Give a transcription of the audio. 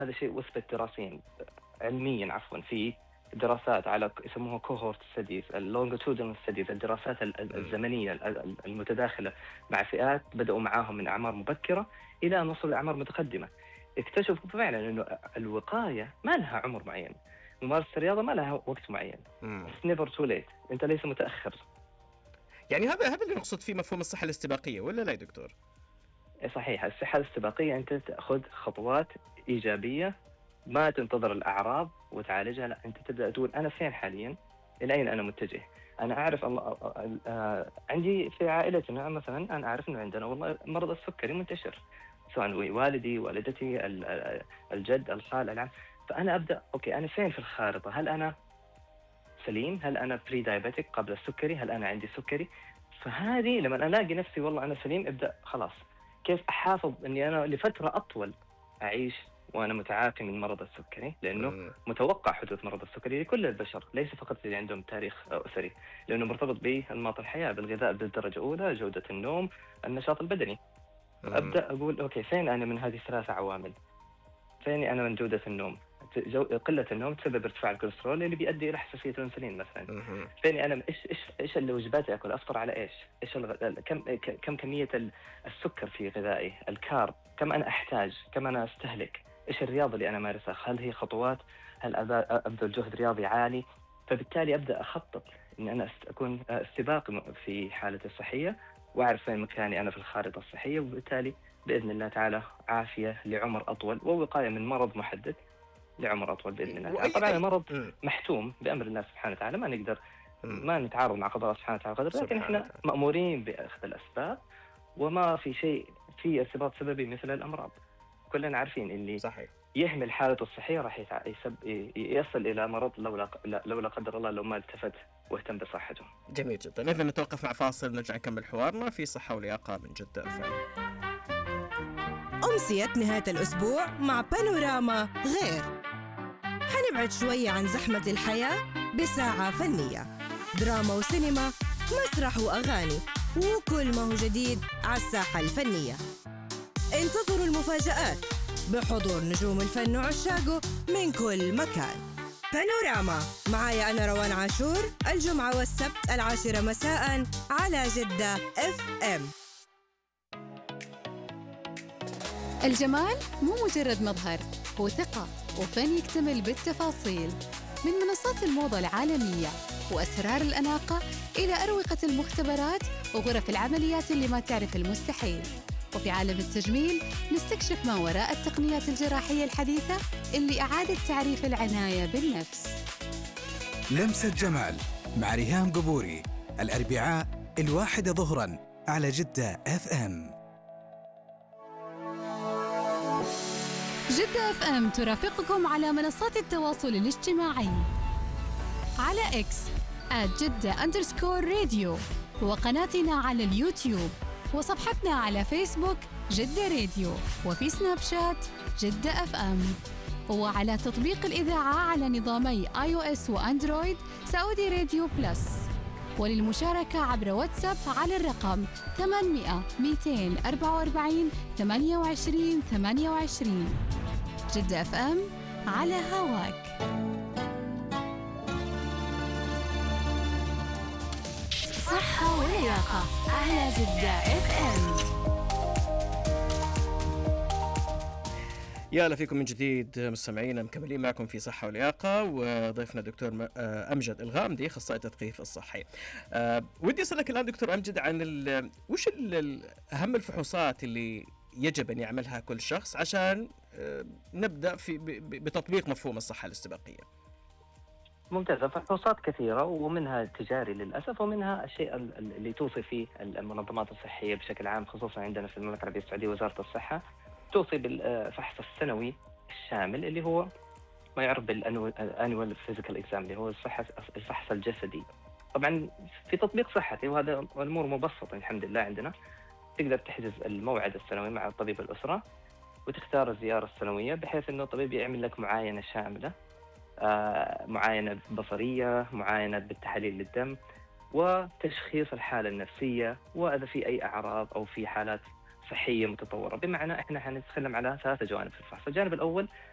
هذا شيء أثبت دراسيا علميا عفوا في دراسات على يسموها cohort studies longitudinal studies الدراسات الزمنية المتداخلة مع فئات بدأوا معاهم من أعمار مبكرة إلى أن وصلوا لأعمار متقدمة. اكتشفوا فعلا أنه الوقاية ما لها عمر معين، ممارسة الرياضة ما لها وقت معين. It's never too late، أنت ليس متأخر. يعني هذا اللي نقصد فيه مفهوم الصحة الاستباقية، ولا لا يا دكتور؟ صحيح، الصحة الاستباقية أنت تأخذ خطوات إيجابية، ما تنتظر الأعراض وتعالجها، لا أنت تبدأ تقول أنا فين حاليا، إلى أين أنا متجه. أنا أعرف عندي في عائلتنا مثلا، أنا أعرف أنه عندنا والله مرض السكري منتشر، سواء والدي والدتي الجد الخال العم. فأنا أبدأ أوكي أنا فين في الخارطة؟ هل أنا سليم؟ هل أنا بري دايابيتك قبل السكري؟ هل أنا عندي سكري؟ فهذه لما ألاقي نفسي والله أنا سليم، أبدأ خلاص كيف أحافظ أني أنا لفترة أطول أعيش وأنا متعافي من مرض السكري، لأنه متوقع حدوث مرض السكري لكل البشر، ليس فقط اللي عندهم تاريخ أسري، لأنه مرتبط بأنماط الحياة، بالغذاء بالدرجة الأولى، جودة النوم، النشاط البدني. أبدأ أقول أوكي فين أنا من هذه الثلاثة عوامل؟ فيني أنا من جودة النوم؟ قلة النوم تسبب ارتفاع الكوليسترول اللي بيؤدي إلى حساسية الأنسولين مثلا. فيني أنا إيش الوجبات أكل؟ أفطر على إيش؟ كم كمية السكر في غذائي؟ الكارب كم أنا أحتاج؟ كم أنا أستهلك؟ إيش الرياضة اللي أنا مارسها؟ هل هي خطوات؟ هل أبذل جهد رياضي عالي؟ فبالتالي أبدأ أخطط إني أنا أكون استباقي في حالتي الصحية، وأعرف فين مكاني أنا في الخارطة الصحية، وبالتالي بإذن الله تعالى عافية لعمر أطول، ووقاية من مرض محدد لعمر أطول بإذن الله تعالى. طبعا المرض محتوم بأمر الله سبحانه وتعالى، ما نقدر ما نتعارض مع قضاء الله سبحانه وتعالى، لكن إحنا مأمورين بأخذ الأسباب، وما في شيء في ارتباط سببي مثل الأمراض. كلنا عارفين اللي صحيح يهمل حالته الصحية راح يصل إلى مرض لولا قدر الله لو ما التفت واهتم بصحته. جميل جدا. إذن نتوقف مع فاصل، نرجع نكمل حوارنا في صحة ولياقة من جدة FM. أمسية نهاية الأسبوع مع بانوراما غير. حنبعد شوية عن زحمة الحياة بساعة فنية، دراما وسينما، مسرح وأغاني، وكل ما هو جديد على الساحة الفنية. انتظروا المفاجآت بحضور نجوم الفن وعشاقه من كل مكان. بانوراما معايا أنا روان عاشور، الجمعة والسبت 10 مساء على جدة FM. الجمال مو مجرد مظهر، هو ثقة وفن يكتمل بالتفاصيل، من منصات الموضة العالمية وأسرار الأناقة إلى أروقة المختبرات وغرف العمليات اللي ما تعرف المستحيل. وفي عالم التجميل نستكشف ما وراء التقنيات الجراحية الحديثة اللي أعادت تعريف العناية بالنفس. لمسة جمال مع ريهام قبوري، الأربعاء 1 ظهراً على جدة FM. جدة FM ترافقكم على منصات التواصل الاجتماعي، على إكس @جدة_راديو، وقناتنا على اليوتيوب، وصفحتنا على فيسبوك جدة راديو، وفي سناب شات جدة FM، وعلى تطبيق الإذاعة على نظامي iOS وأندرويد سعودي راديو بلس. وللمشاركة عبر واتساب على الرقم 800 244 28 28. جدة FM على هواك. صحة ولياقة على جدة FM. يا هلا فيكم من جديد مستمعينا، مكملين معكم في صحة ولياقة، وضيفنا دكتور أمجد الغامدي، أخصائي التثقيف الصحي. ودي أسألك الآن دكتور أمجد عن وش أهم الفحوصات اللي يجب أن يعملها كل شخص عشان نبدأ بتطبيق مفهوم الصحة الاستباقية. ممتازة. فحوصات كثيرة، ومنها تجاري للأسف، ومنها الشيء اللي توصي فيه المنظمات الصحية بشكل عام، خصوصا عندنا في المملكة العربية السعودية وزارة الصحة توصي بالفحص السنوي الشامل اللي هو ما يعرف بالانوال فيزيكال اكزام، اللي هو الفحص الجسدي. طبعا في تطبيق صحتي، وهذا الامور مبسطه الحمد لله عندنا. تقدر تحجز الموعد السنوي مع طبيب الاسره، وتختار الزياره السنويه، بحيث انه الطبيب يعمل لك معاينه شامله، معاينه بصريه، معاينه بالتحاليل للدم، وتشخيص الحاله النفسيه، واذا في اي اعراض او في حالات صحية متطورة. بمعنى إحنا حنتكلم على 3 جوانب في الفحص. الجانب الأول